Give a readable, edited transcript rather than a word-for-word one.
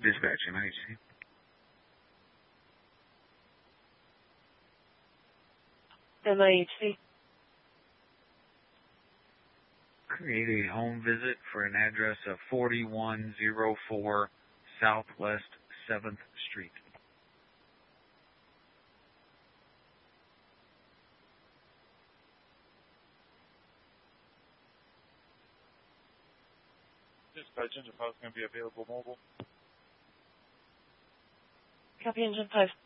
Dispatch MIHC. MIHC. Create a home visit for an address of 4104 Southwest 7th Street. Dispatch, Engine 5 is going to be available mobile. Copy, Engine 5.